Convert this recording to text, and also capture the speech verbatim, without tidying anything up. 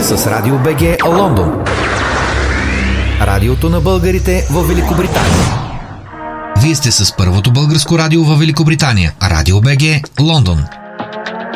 с Радио БГ Лондон. Радиото на българите в Великобритания. Вие сте с първото българско радио в Великобритания. Радио БГ Лондон.